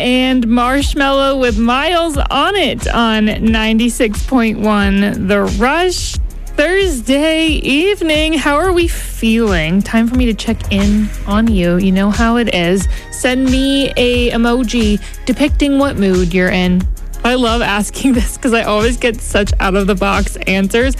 and Marshmello with Miles on It on 96.1 The Rush. Thursday evening. How are we feeling? Time for me to check in on you. You know how it is. Send me a emoji depicting what mood you're in. I love asking this because I always get such out-of-the-box answers.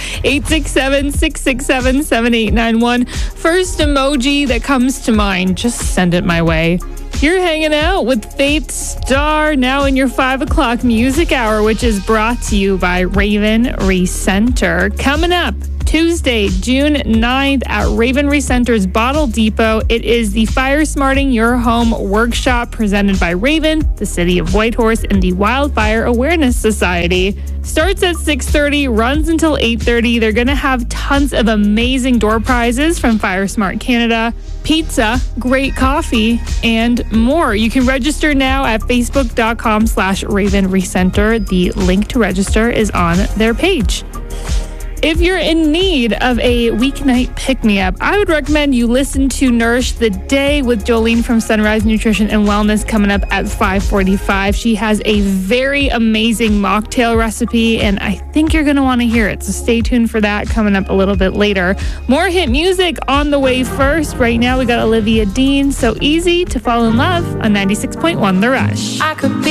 867-667-7891. First emoji that comes to mind, just send it my way. You're hanging out with Faith Star now in your 5 o'clock music hour, which is brought to you by Raven Recenter. Coming up Tuesday, June 9th at Raven Recenter's Bottle Depot. It is the Fire Smarting Your Home workshop presented by Raven, the City of Whitehorse, and the Wildfire Awareness Society. Starts at 6:30, runs until 8:30. They're going to have tons of amazing door prizes from Fire Smart Canada, pizza, great coffee, and more. You can register now at facebook.com/Raven Recenter. The link to register is on their page. If you're in need of a weeknight pick-me-up, I would recommend you listen to Nourish the Day with Jolene from Sunrise Nutrition and Wellness coming up at 5:45. She has a very amazing mocktail recipe, and I think you're going to want to hear it. So stay tuned for that coming up a little bit later. More hit music on the way first. Right now we got Olivia Dean, So Easy to Fall in Love on 96.1 The Rush. I could be